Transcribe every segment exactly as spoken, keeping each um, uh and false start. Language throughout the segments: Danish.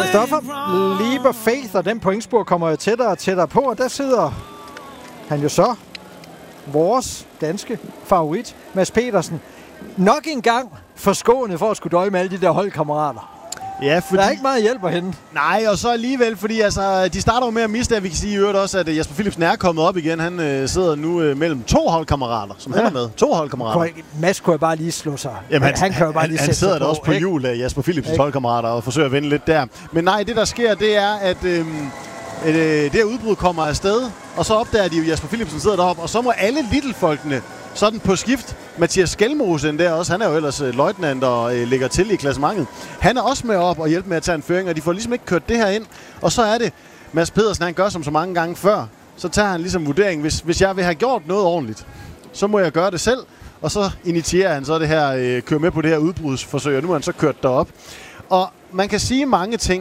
Christoffer, Leap of Faith, og den pointspor kommer jo tættere og tættere på, og der sidder han jo så, vores danske favorit, Mads Petersen, nok engang forskånet for at skulle døje med alle de der holdkammerater. Ja, fordi... Der er ikke meget hjælp at hente. Nej, og så alligevel, fordi altså, de starter jo med at miste, at vi kan sige i øvrigt også, at Jesper Philipsen er kommet op igen. Han øh, sidder nu øh, mellem to holdkammerater, som ja. han er med. To holdkammerater. Mads kunne jeg bare lige slå sig. Jamen, han, han, han, kan bare lige han, han sidder der også på hjul af Jesper Philipsens holdkammerater og forsøger at vende lidt der. Men nej, det der sker, det er, at øh, øh, det her udbrud kommer afsted, og så opdager de jo, at Jesper Philipsen sidder deroppe, og så må alle Lidl-folkene sådan på skift. Mathias Skelmosen der også, han er jo ellers uh, løjtnant og uh, ligger til i klassementet. Han er også med op og hjælper med at tage en føring, og de får ligesom ikke kørt det her ind. Og så er det, Mads Pedersen, han gør som så mange gange før, så tager han ligesom vurdering, hvis, hvis jeg vil have gjort noget ordentligt, så må jeg gøre det selv. Og så initierer han så det her, øh, kører med på det her udbrudsforsøg, og nu har han så kørt derop. Og man kan sige mange ting.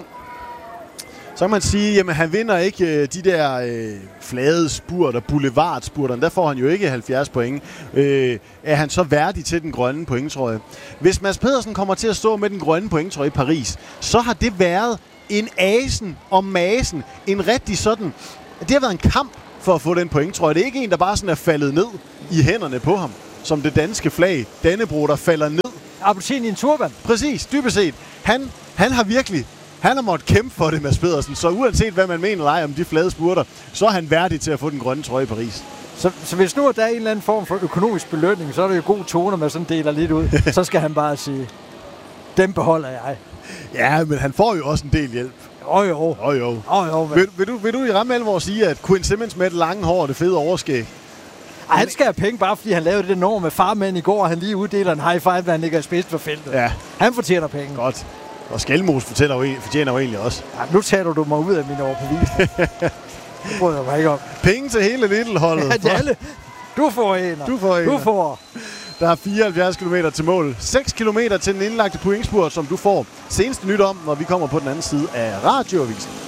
Så kan man sige, jamen han vinder ikke øh, de der øh, flade spurter, boulevardspurterne. Der får han jo ikke halvfjerds point. Øh, er han så værdig til den grønne pointtrøje? Hvis Mads Pedersen kommer til at stå med den grønne pointtrøje i Paris, så har det været en asen og masen. En rigtig sådan... Det har været en kamp for at få den pointtrøje. Det er ikke en, der bare sådan er faldet ned i hænderne på ham. Som det danske flag, Dannebrog, der falder ned. Appelsin i en turban. Præcis, dybest set. Han, han har virkelig... Han har måttet kæmpe for det, Mads Pedersen, så uanset hvad man mener eller ej om de flade spurter, så er han værdig til at få den grønne trøje i Paris. Så, så hvis nu er der en eller anden form for økonomisk belønning, så er det jo god tone, når man sådan deler lidt ud. Så skal han bare sige, dem beholder jeg. Ja, men han får jo også en del hjælp. Jo jo. Jo jo. jo, jo men... vil, vil, du, vil du i ramme alvor sige, at Quinn Simmons med det lange hår og det fede overskæg? Ej, han skal have penge, bare fordi han lavede det nummer med farmand i går, og han lige uddeler en high five, når han ligger i spids for feltet. Ja. Han fortjener penge. Godt. Og Skelmos fortæller jo, fortjener jo egentlig også. Ja, nu tager du mig ud af min overbevisning. Det bryder jeg mig ikke om. Penge til hele Lidl-holdet. Ja, det alle. Du får en. Du får en. Du får. Der er fireoghalvfjerds kilometer til mål. seks kilometer til den indlagte pointspurt, som du får seneste nyt om, når vi kommer på den anden side af Radioavisen.